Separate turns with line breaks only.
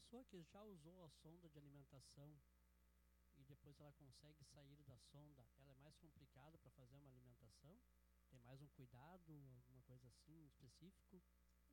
pessoa que já usou a sonda de alimentação e depois ela consegue sair da sonda, ela é mais complicada para fazer uma alimentação? Tem mais um cuidado, alguma coisa assim específico?